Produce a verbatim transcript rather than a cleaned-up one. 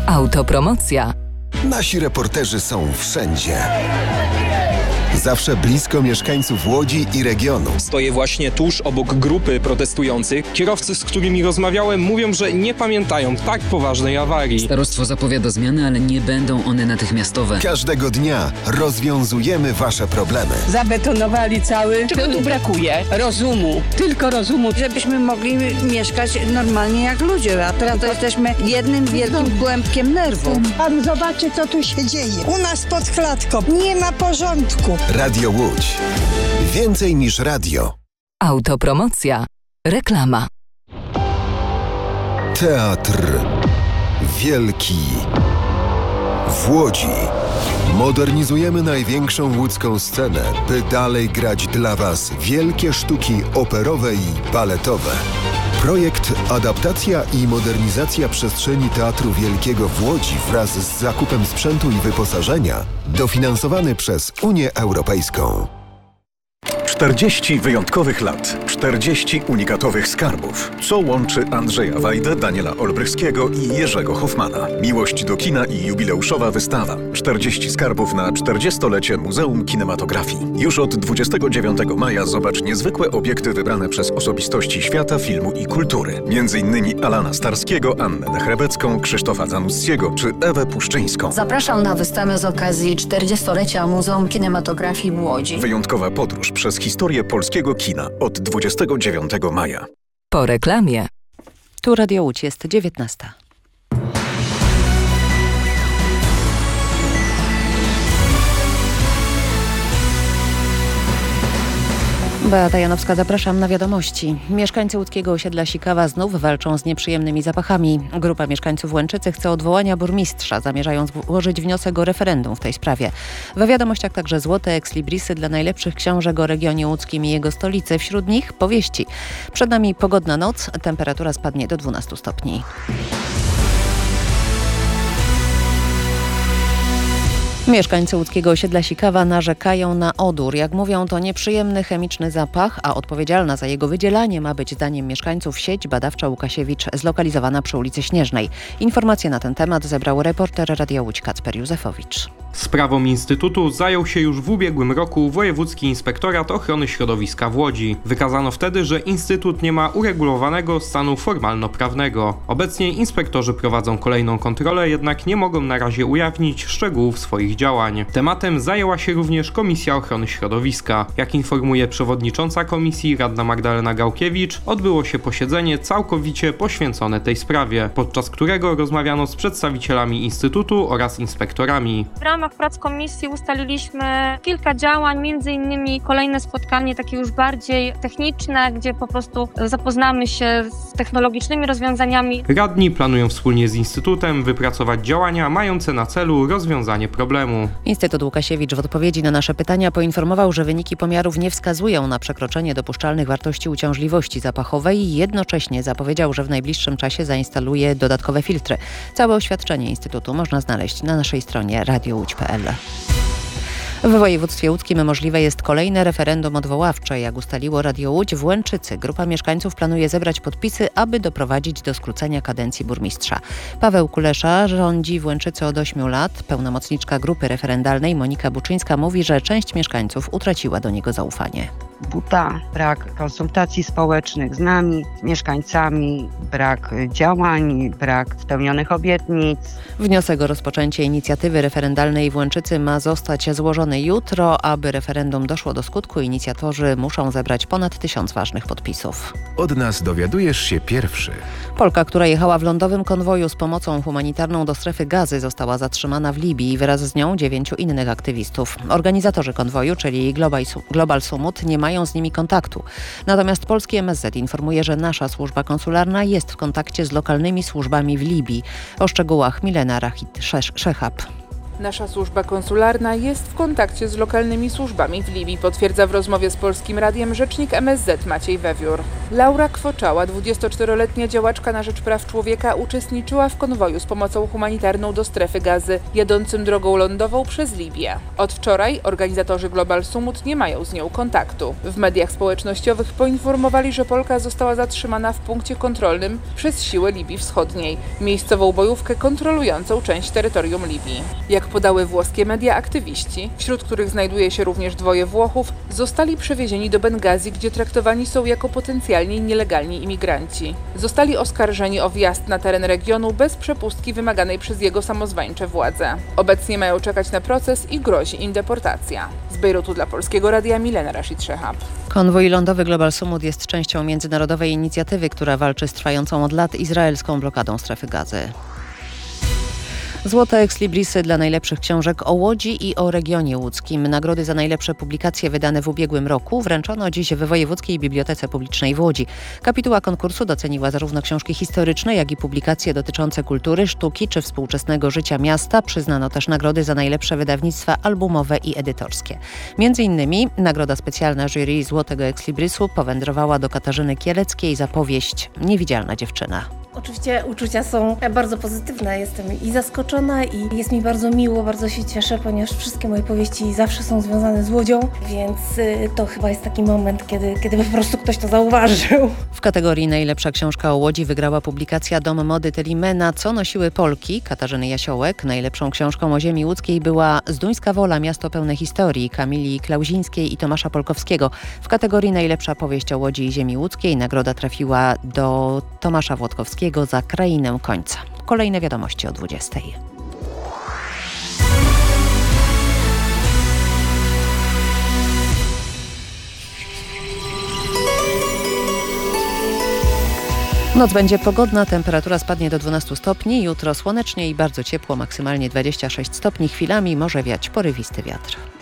Autopromocja. Nasi reporterzy są wszędzie. Zawsze blisko mieszkańców Łodzi i regionu. Stoję właśnie tuż obok grupy protestujących. Kierowcy, z którymi rozmawiałem, mówią, że nie pamiętają tak poważnej awarii. Starostwo zapowiada zmiany, ale nie będą one natychmiastowe. Każdego dnia rozwiązujemy wasze problemy. Zabetonowali cały. Czego tu brakuje? Rozumu. Tylko rozumu. Żebyśmy mogli mieszkać normalnie jak ludzie, a teraz to jesteśmy jednym wielkim kłębkiem nerwów. Pan zobaczy, co tu się dzieje. U nas pod klatką nie ma porządku. Radio Łódź. Więcej niż radio. Autopromocja. Reklama. Teatr Wielki w Łodzi. Modernizujemy największą łódzką scenę, by dalej grać dla was wielkie sztuki operowe i baletowe. Projekt Adaptacja i modernizacja przestrzeni Teatru Wielkiego w Łodzi wraz z zakupem sprzętu i wyposażenia dofinansowany przez Unię Europejską. czterdzieści wyjątkowych lat, czterdzieści unikatowych skarbów. Co łączy Andrzeja Wajdę, Daniela Olbrychskiego i Jerzego Hoffmana? Miłość do kina i jubileuszowa wystawa. czterdzieści skarbów na czterdziestolecie Muzeum Kinematografii. Już od dwudziestego dziewiątego maja zobacz niezwykłe obiekty wybrane przez osobistości świata, filmu i kultury. Między innymi Alana Starskiego, Annę Dechrebecką, Krzysztofa Zanussiego czy Ewę Puszczyńską. Zapraszam na wystawę z okazji czterdziestolecia Muzeum Kinematografii w Łodzi. Wyjątkowa podróż przez historię polskiego kina od dwudziestego dziewiątego maja. Po reklamie. Tu Radio Łódź, jest dziewiętnasta. Beata Janowska, zapraszam na wiadomości. Mieszkańcy łódzkiego osiedla Sikawa znów walczą z nieprzyjemnymi zapachami. Grupa mieszkańców Łęczycy chce odwołania burmistrza, zamierzając złożyć wniosek o referendum w tej sprawie. We wiadomościach także złote ekslibrisy dla najlepszych książek o regionie łódzkim i jego stolicy. Wśród nich powieści. Przed nami pogodna noc, temperatura spadnie do dwunastu stopni. Mieszkańcy łódzkiego osiedla Sikawa narzekają na odór. Jak mówią, to nieprzyjemny chemiczny zapach, a odpowiedzialna za jego wydzielanie ma być zdaniem mieszkańców sieć badawcza Łukasiewicz zlokalizowana przy ulicy Śnieżnej. Informacje na ten temat zebrał reporter Radia Łódź Kacper Józefowicz. Sprawą Instytutu zajął się już w ubiegłym roku Wojewódzki Inspektorat Ochrony Środowiska w Łodzi. Wykazano wtedy, że Instytut nie ma uregulowanego stanu formalno-prawnego. Obecnie inspektorzy prowadzą kolejną kontrolę, jednak nie mogą na razie ujawnić szczegółów swoich działań. Tematem zajęła się również Komisja Ochrony Środowiska. Jak informuje przewodnicząca komisji, radna Magdalena Gałkiewicz, odbyło się posiedzenie całkowicie poświęcone tej sprawie, podczas którego rozmawiano z przedstawicielami Instytutu oraz inspektorami. W ramach prac komisji ustaliliśmy kilka działań, między innymi kolejne spotkanie takie już bardziej techniczne, gdzie po prostu zapoznamy się z technologicznymi rozwiązaniami. Radni planują wspólnie z Instytutem wypracować działania mające na celu rozwiązanie problemu. Instytut Łukasiewicz w odpowiedzi na nasze pytania poinformował, że wyniki pomiarów nie wskazują na przekroczenie dopuszczalnych wartości uciążliwości zapachowej i jednocześnie zapowiedział, że w najbliższym czasie zainstaluje dodatkowe filtry. Całe oświadczenie Instytutu można znaleźć na naszej stronie radio łódź kropka pe el. W województwie łódzkim możliwe jest kolejne referendum odwoławcze. Jak ustaliło Radio Łódź, w Łęczycy grupa mieszkańców planuje zebrać podpisy, aby doprowadzić do skrócenia kadencji burmistrza. Paweł Kulesza rządzi w Łęczycy od ośmiu lat. Pełnomocniczka grupy referendalnej Monika Buczyńska mówi, że część mieszkańców utraciła do niego zaufanie. Buta, brak konsultacji społecznych z nami, z mieszkańcami, brak działań, brak spełnionych obietnic. Wniosek o rozpoczęcie inicjatywy referendalnej w Łęczycy ma zostać złożony jutro. Aby referendum doszło do skutku, inicjatorzy muszą zebrać ponad tysiąc ważnych podpisów. Od nas dowiadujesz się pierwszy. Polka, która jechała w lądowym konwoju z pomocą humanitarną do strefy Gazy, została zatrzymana w Libii i wraz z nią dziewięciu innych aktywistów. Organizatorzy konwoju, czyli Global, Global Sumut, nie mają z nimi kontaktu. Natomiast polski M S Z informuje, że nasza służba konsularna jest w kontakcie z lokalnymi służbami w Libii. O szczegółach Milena Rachid Szechab. Nasza służba konsularna jest w kontakcie z lokalnymi służbami w Libii, potwierdza w rozmowie z Polskim Radiem rzecznik M S Z Maciej Wewiór. Laura Kwoczała, dwudziestoczteroletnia działaczka na rzecz praw człowieka, uczestniczyła w konwoju z pomocą humanitarną do strefy Gazy, jadącym drogą lądową przez Libię. Od wczoraj organizatorzy Global Summit nie mają z nią kontaktu. W mediach społecznościowych poinformowali, że Polka została zatrzymana w punkcie kontrolnym przez siły Libii Wschodniej, miejscową bojówkę kontrolującą część terytorium Libii. Jak podały włoskie media, aktywiści, wśród których znajduje się również dwoje Włochów, zostali przewiezieni do Bengazji, gdzie traktowani są jako potencjalni nielegalni imigranci. Zostali oskarżeni o wjazd na teren regionu bez przepustki wymaganej przez jego samozwańcze władze. Obecnie mają czekać na proces i grozi im deportacja. Z Bejrutu dla Polskiego Radia Milena Rashid Szehab. Konwój lądowy Global Summit jest częścią międzynarodowej inicjatywy, która walczy z trwającą od lat izraelską blokadą strefy Gazy. Złote ekslibrisy dla najlepszych książek o Łodzi i o regionie łódzkim. Nagrody za najlepsze publikacje wydane w ubiegłym roku wręczono dziś w Wojewódzkiej Bibliotece Publicznej w Łodzi. Kapituła konkursu doceniła zarówno książki historyczne, jak i publikacje dotyczące kultury, sztuki czy współczesnego życia miasta. Przyznano też nagrody za najlepsze wydawnictwa albumowe i edytorskie. Między innymi nagroda specjalna jury Złotego Ekslibrisu powędrowała do Katarzyny Kieleckiej za powieść Niewidzialna dziewczyna. Oczywiście uczucia są bardzo pozytywne. Jestem i zaskoczona i jest mi bardzo miło, bardzo się cieszę, ponieważ wszystkie moje powieści zawsze są związane z Łodzią, więc to chyba jest taki moment, kiedy, kiedy po prostu ktoś to zauważył. W kategorii najlepsza książka o Łodzi wygrała publikacja Dom Mody Telimena Co nosiły Polki Katarzyny Jasiołek. Najlepszą książką o ziemi łódzkiej była Zduńska Wola, miasto pełne historii Kamili Klauzińskiej i Tomasza Polkowskiego. W kategorii najlepsza powieść o Łodzi i ziemi łódzkiej nagroda trafiła do Tomasza Włodkowskiego za Krainę Końca. Kolejne wiadomości o dwudziestej. Noc będzie pogodna, temperatura spadnie do dwunastu stopni, jutro słonecznie i bardzo ciepło, maksymalnie dwadzieścia sześć stopni, chwilami może wiać porywisty wiatr.